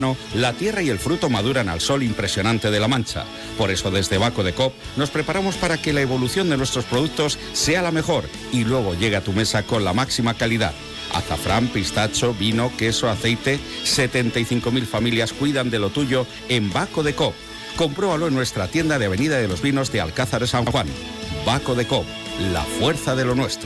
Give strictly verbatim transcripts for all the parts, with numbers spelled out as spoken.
la tierra y el fruto maduran al sol impresionante de La Mancha. Por eso desde Baco de Coop nos preparamos para que la evolución de nuestros productos sea la mejor y luego llegue a tu mesa con la máxima calidad. Azafrán, pistacho, vino, queso, aceite. setenta y cinco mil familias cuidan de lo tuyo en Baco de Coop. Compruébalo en nuestra tienda de Avenida de los Vinos de Alcázar de San Juan. Baco de Coop, la fuerza de lo nuestro.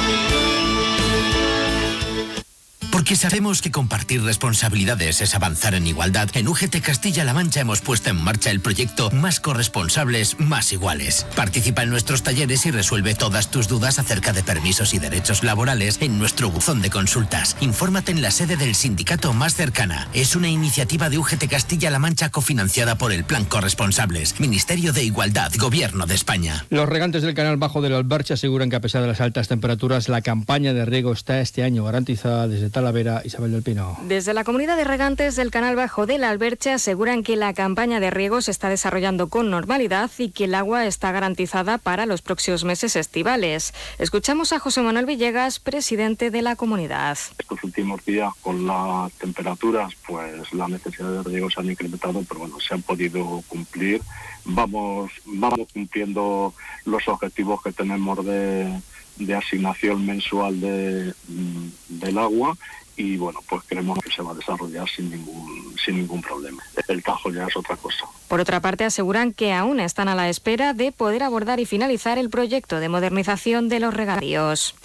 Porque sabemos que compartir responsabilidades es avanzar en igualdad, en U G T Castilla-La Mancha hemos puesto en marcha el proyecto Más corresponsables, más iguales. Participa en nuestros talleres y resuelve todas tus dudas acerca de permisos y derechos laborales en nuestro buzón de consultas. Infórmate en la sede del sindicato más cercana. Es una iniciativa de U G T Castilla-La Mancha cofinanciada por el Plan Corresponsables, Ministerio de Igualdad, Gobierno de España. Los regantes del canal bajo del Alberche aseguran que a pesar de las altas temperaturas, la campaña de riego está este año garantizada desde tal Talavera, Isabel del Pino. Desde la comunidad de regantes del Canal Bajo del Alberche aseguran que la campaña de riego se está desarrollando con normalidad y que el agua está garantizada para los próximos meses estivales. Escuchamos a José Manuel Villegas, presidente de la comunidad. Estos últimos días, con las temperaturas, pues la necesidad de riego se han incrementado, pero bueno, se han podido cumplir. Vamos, vamos cumpliendo los objetivos que tenemos de, de asignación mensual de, del agua. Y bueno, pues creemos que se va a desarrollar sin ningún sin ningún problema. El Tajo ya es otra cosa. Por otra parte, aseguran que aún están a la espera de poder abordar y finalizar el proyecto de modernización de los regadíos.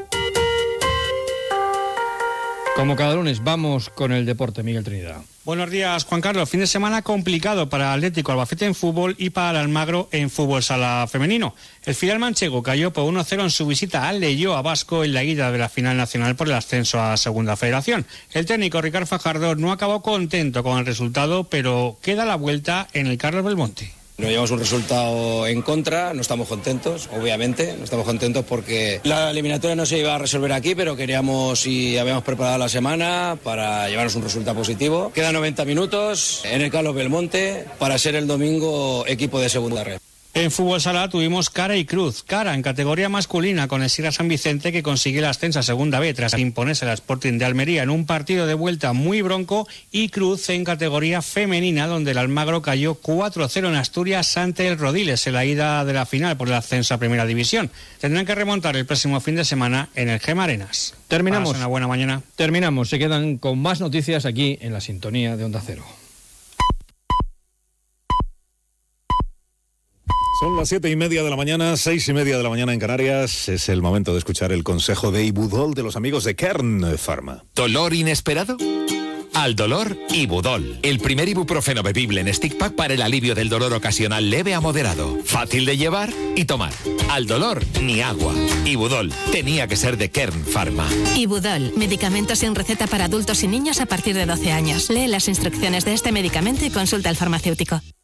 Como cada lunes, vamos con el deporte, Miguel Trinidad. Buenos días, Juan Carlos. Fin de semana complicado para el Atlético Albacete en fútbol y para el Almagro en fútbol sala femenino. El filial manchego cayó por uno cero en su visita al Leioa Vasco en la ida de la final nacional por el ascenso a Segunda Federación. El técnico Ricard Fajardo no acabó contento con el resultado, pero queda la vuelta en el Carlos Belmonte. Nos llevamos un resultado en contra, no estamos contentos, obviamente, no estamos contentos porque la eliminatoria no se iba a resolver aquí, pero queríamos y habíamos preparado la semana para llevarnos un resultado positivo. Quedan noventa minutos en el Carlos Belmonte para ser el domingo equipo de segunda red. En fútbol sala tuvimos cara y cruz. Cara en categoría masculina con el Sierra San Vicente, que consigue el ascenso a Segunda B tras imponerse al Sporting de Almería en un partido de vuelta muy bronco, y cruz en categoría femenina, donde el Almagro cayó cuatro cero en Asturias ante el Rodiles en la ida de la final por el ascenso a Primera División. Tendrán que remontar el próximo fin de semana en el Gema Arenas. Terminamos. Pasen una buena mañana. Terminamos. Se quedan con más noticias aquí en la sintonía de Onda Cero. Son las siete y media de la mañana, seis y media de la mañana en Canarias. Es el momento de escuchar el consejo de Ibudol de los amigos de Kern Pharma. ¿Dolor inesperado? Al dolor, Ibudol. El primer ibuprofeno bebible en stick pack para el alivio del dolor ocasional leve a moderado. Fácil de llevar y tomar. Al dolor, ni agua. Ibudol. Tenía que ser de Kern Pharma. Ibudol. Medicamento sin receta para adultos y niños a partir de doce años. Lee las instrucciones de este medicamento y consulta al farmacéutico.